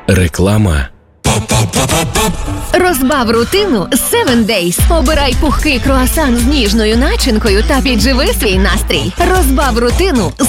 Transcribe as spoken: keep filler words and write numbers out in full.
Реклама. Розбав рутину з севен дейз. Обирай пухкий круасан з ніжною начинкою та підживи свій настрій. Розбав рутину